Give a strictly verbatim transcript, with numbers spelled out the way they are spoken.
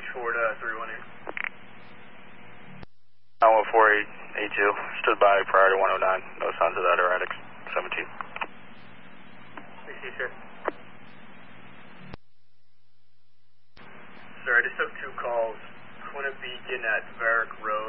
toward uh, three one eight. nine one four eight eight two, stood by prior to one oh nine, no signs of that erratic seventeen. I see, sir. Sir, I just have two calls. Quinna Beacon at Varick Road.